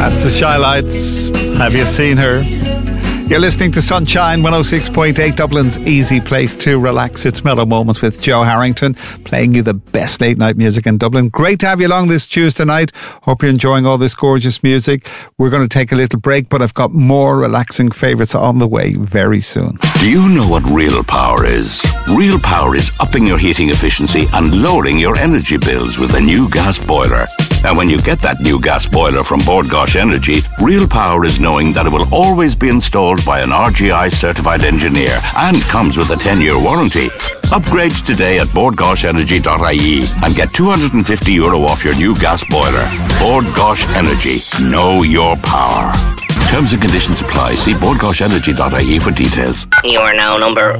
That's the Shy Lights. Have you seen her? You're listening to Sunshine 106.8, Dublin's easy place to relax. It's Mellow Moments with Joe Harrington, playing you the best late night music in Dublin. Great to have you along this Tuesday night. Hope you're enjoying all this gorgeous music. We're going to take a little break, but I've got more relaxing favourites on the way very soon. Do you know what real power is? Real power is upping your heating efficiency and lowering your energy bills with a new gas boiler. And when you get that new gas boiler from Bord Gáis Energy, real power is knowing that it will always be installed by an RGI certified engineer and comes with a 10-year warranty. Upgrade today at bordgaisenergy.ie and get €250 off your new gas boiler. Bord Gáis Energy. Know your power. Terms and conditions apply. See bordgaisenergy.ie for details. You are now number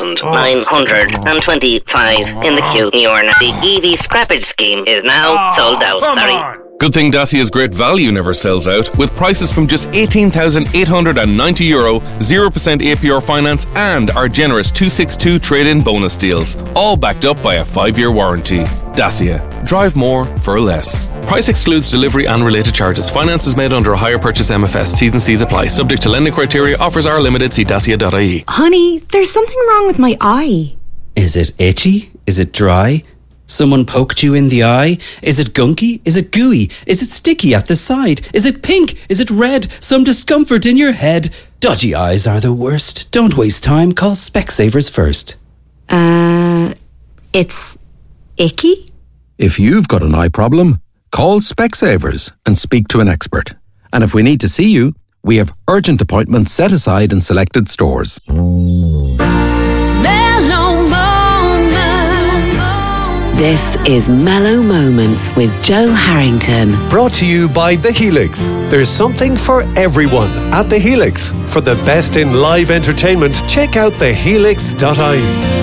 1,925 in the queue. The EV scrappage scheme is now sold out. Sorry. Good thing Dacia's great value never sells out, with prices from just €18,890, 0% APR finance, and our generous 262 trade-in bonus deals, all backed up by a 5-year warranty. Dacia. Drive more for less. Price excludes delivery and related charges. Finance is made under a hire purchase MFS. T's and C's apply. Subject to lending criteria. Offers are limited. See dacia.ie. Honey, there's something wrong with my eye. Is it itchy? Is it dry? Someone poked you in the eye? Is it gunky? Is it gooey? Is it sticky at the side? Is it pink? Is it red? Some discomfort in your head? Dodgy eyes are the worst. Don't waste time. Call Specsavers first. It's icky? If you've got an eye problem, call Specsavers and speak to an expert. And if we need to see you, we have urgent appointments set aside in selected stores. This is Mellow Moments with Joe Harrington. Brought to you by The Helix. There's something for everyone at The Helix. For the best in live entertainment, check out thehelix.ie.